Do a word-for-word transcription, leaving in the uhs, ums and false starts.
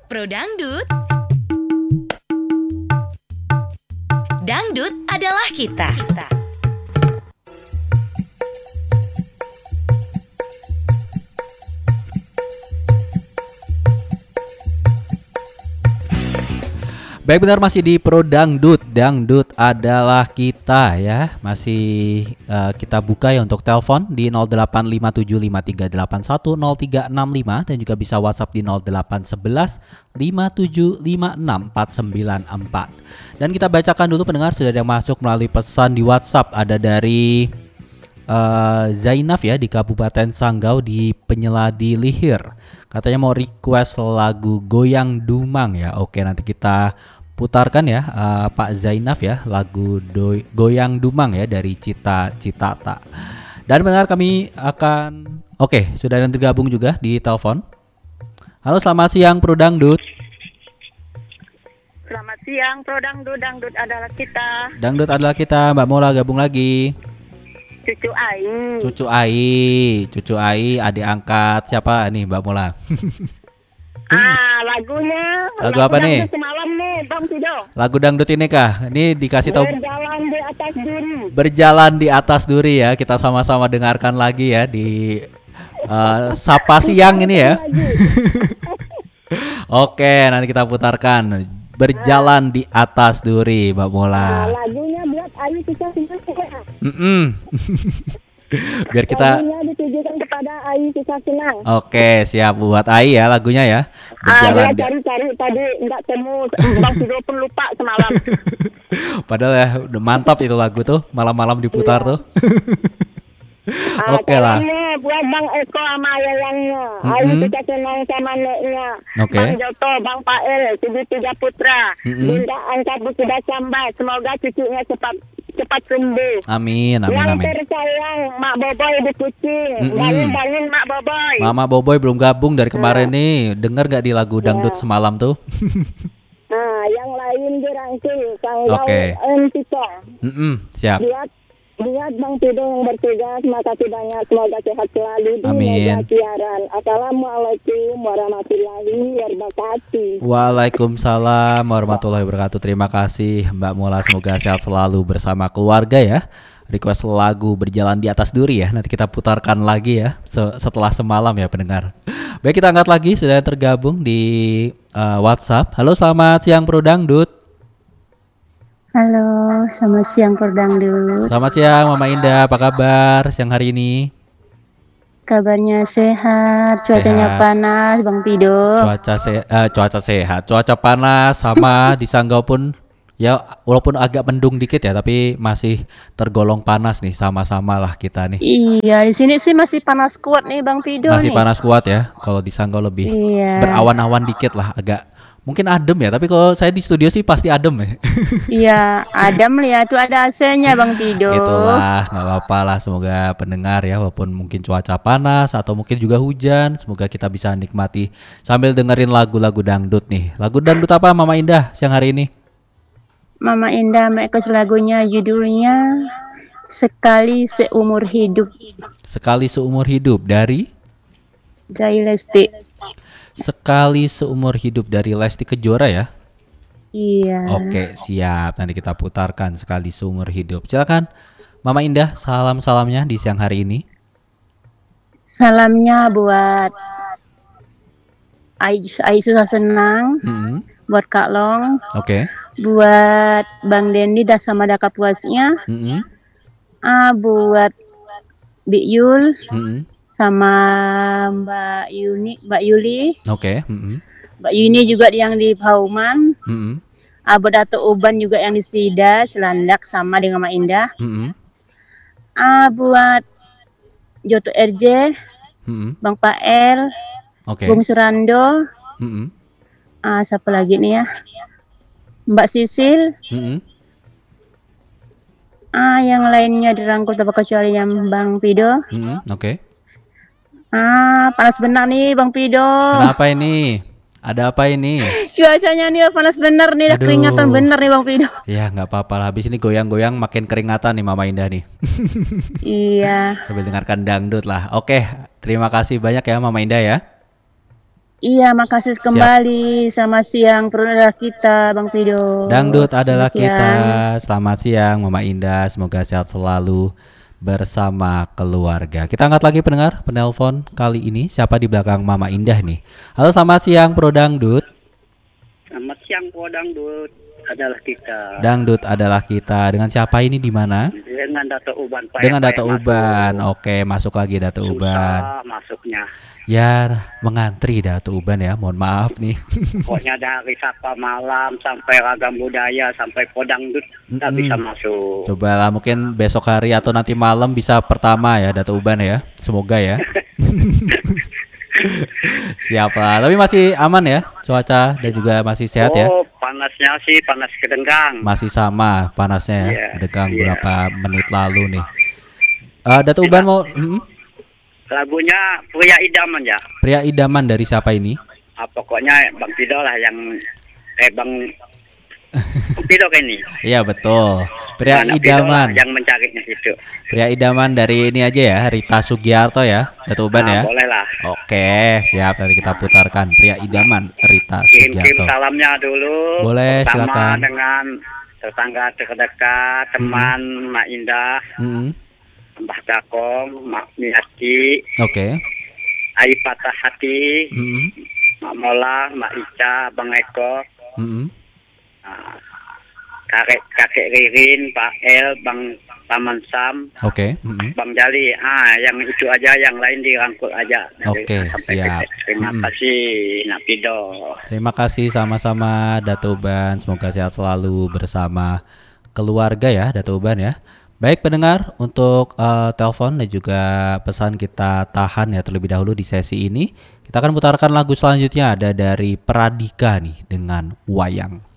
Pro Dangdut. Dangdut adalah kita. kita. Baik, benar, masih di Pro Dangdut. Dangdut adalah kita ya. Masih uh, kita buka ya untuk telepon di nol delapan lima tujuh lima tiga delapan satu nol tiga enam lima dan juga bisa WhatsApp di nol delapan satu satu lima tujuh lima enam empat sembilan empat. Dan kita bacakan dulu pendengar sudah ada yang masuk melalui pesan di WhatsApp. Ada dari uh, Zainab ya di Kabupaten Sanggau di Penyeladi Lihir. Katanya mau request lagu Goyang Dumang ya. Oke, nanti kita putarkan ya uh, Pak Zainab ya lagu do- Goyang Dumang ya dari Cita Citata. Dan benar kami akan oke, sudah ada yang tergabung juga di telepon. Halo, selamat siang Pro Dangdut. Selamat siang Pro Dangdut, Dangdut adalah kita. Dangdut adalah kita, Mbak Mola gabung lagi. Cucu Ai. Cucu Ai, Cucu Ai, adik angkat siapa nih Mbak Mola? Ah, lagunya. Lagu apa nih? Semalam nih, Bang Tido. Lagu dangdut ini kah? Ini dikasih tahu. Berjalan di atas duri. Berjalan di atas duri ya. Kita sama-sama dengarkan lagi ya di uh, Sapa Siang ini ya. Oke, nanti kita putarkan Berjalan di atas duri, Mbak Mola. Nah, lagunya buat Ayu kita senang. Biar kita lagunya ditujukan kepada Ayu kita senang. Oke, siap buat Ai ya lagunya ya. Berjalan ah, dia cari-cari tadi enggak temu, Bang Tido pun lupa semalam. Padahal ya udah mantap itu lagu tuh, malam-malam diputar iya. tuh. Ah, Oke okay lah. Buat Bang Eko sama ayahnya, mm-hmm. Ayu kita senang sama neknya. Okay. Bang Joto, Bang Pael, tujuh tiga putra, mm-hmm. Bunda angkat sudah sampai. Semoga cucunya cepat cepat sembuh. Amin, amin, yang amin. Yang tersayang, Mak Boboy di Kucing. Mm-hmm. Bangun-bangun Mak Boboy. Mama Boboy belum gabung dari kemarin nah. nih. Dengar gak di lagu yeah. dangdut semalam tuh? Nah, yang lain dirangkul. Sanggau Oke. Okay. Siap. Lihat Lihat Bang Tido yang bertugas, makasih banyak, semoga sehat selalu di media siaran. Assalamualaikum warahmatullahi wabarakatuh. Waalaikumsalam warahmatullahi wabarakatuh. Terima kasih Mbak Mola, semoga sehat selalu bersama keluarga ya. Request lagu Berjalan di Atas Duri ya, nanti kita putarkan lagi ya setelah semalam ya pendengar. Baik, kita angkat lagi, sudah tergabung di uh, WhatsApp. Halo, selamat siang Pro Dangdut. Halo, selamat siang Pro Dangdut. Selamat siang Mama Indah, apa kabar siang hari ini? Kabarnya sehat, cuacanya sehat. Panas Bang Tido. Cuaca se- uh, cuaca sehat, cuaca panas sama di Sanggau pun ya walaupun agak mendung dikit ya, tapi masih tergolong panas nih, sama-sama lah kita nih. Iya, di sini sih masih panas kuat nih Bang Tido. Masih nih. panas kuat ya, kalau di Sanggau lebih iya. berawan-awan dikit lah, agak mungkin adem ya, tapi kalau saya di studio sih pasti adem ya. Iya, adem ya, tuh ada A C-nya Bang Tido. Itulah, nggak apa-apa lah, semoga pendengar ya, walaupun mungkin cuaca panas atau mungkin juga hujan, semoga kita bisa nikmati sambil dengerin lagu-lagu dangdut nih. Lagu dangdut apa Mama Indah siang hari ini? Mama Indah request lagunya, judulnya Sekali Seumur Hidup. Sekali Seumur Hidup dari? Dari Lesti. Sekali Seumur Hidup dari Lesti Kejora ya? Iya. Oke, siap. Nanti kita putarkan Sekali Seumur Hidup. Silakan Mama Indah, salam-salamnya di siang hari ini. Salamnya buat Ai Susah Senang, mm-hmm. buat Kak Long, Oke. buat Bang Dendi dah sama Daka Puasnya, mm-hmm. ah buat Bik Yul. Mm-hmm. Sama Mbak Yuni, Mbak Yuli. Oke. Okay. Mm-hmm. Mbak Yuni juga yang di Pauman. Mm-hmm. Abu Dato Uban juga yang di Sida, Selandak sama dengan Mak Indah. Mm-hmm. Ah buat Joto R J, mm-hmm. Bang Pael, okay. Bung Surando. Mm-hmm. Ah siapa lagi nih ya? Mbak Sisil. Mm-hmm. Ah yang lainnya dirangkul tanpa kecuali yang Bang Pido. Mm-hmm. Oke. Okay. Ah, panas benar nih Bang Pido. Kenapa ini? Ada apa ini? Cuacanya nih panas bener nih, Aduh. Keringatan bener nih Bang Pido. Ya nggak apa-apa lah, habis ini goyang-goyang makin keringatan nih Mama Indah nih. Iya. Sambil dengarkan dangdut lah. Oke, terima kasih banyak ya Mama Indah ya. Iya, makasih kembali. Selamat siang produk kita, Bang Pido. Dangdut adalah Selamat kita. siang. Selamat siang, Mama Indah. Semoga sehat selalu bersama keluarga. Kita angkat lagi pendengar penelpon kali ini. Siapa di belakang Mama Indah nih? Halo, selamat siang Pro Dangdut. Selamat siang Pro Dangdut adalah kita. Dangdut adalah kita. Dengan siapa ini di mana? Dengan Dato Uban. Pak, Dengan Pak, Dato masuk. Uban. Oke, masuk lagi Dato Susah Uban. masuknya. Ya, mengantri Dato Uban ya. Mohon maaf nih. Pokoknya dari Sapa Malam sampai Ragam Budaya sampai Pro Dangdut nggak Mm-mm. bisa masuk. Cobalah mungkin besok hari atau nanti malam bisa pertama ya Dato Uban ya. Semoga ya. Siap lah. Tapi masih aman ya cuaca dan juga masih sehat ya. Oh, panasnya sih panas kedenggang. Masih sama panasnya ya. Iya, Degang iya. beberapa menit lalu nih. Eh Dato Uban mau mm, Lagunya Pria Idaman ya. pria idaman dari siapa ini? Ah, pokoknya Bang Pido lah yang eh Bang Bang Pido kayak ini. Iya betul. Pria Anak Pido lah idaman. yang mencarinya itu. Pria idaman dari ini aja ya, Rita Sugiarto ya, Dato Uban Nah, ya. boleh lah. Oke, siap nanti kita putarkan Pria idaman Rita Kirim-kirim Sugiarto. salamnya dulu. Boleh, Pertama silakan. dengan tetangga terdekat, teman Mak Indah, Mm-mm. Mbah Dakong, Mak Miati, Oke. Ai Patah Hati, Mm-mm. Mak Mola, Mak Ica, Bang Eko, Mm-mm. ah, kakek kakek Ririn, Pak El, Bang Taman Sam, Oke. Mm-mm. Bang Jali. Ah, yang itu aja, yang lain dirangkul aja. Dari Oke, A sampai siap. Z. Terima Mm-mm. kasih, Nak Pido. Terima kasih sama-sama Dato Uban. Semoga sehat selalu bersama keluarga ya Dato Uban ya. Baik pendengar, untuk eh, telepon dan juga pesan kita tahan ya terlebih dahulu di sesi ini. Kita akan putarkan lagu selanjutnya ada dari Pradika nih dengan Wayang.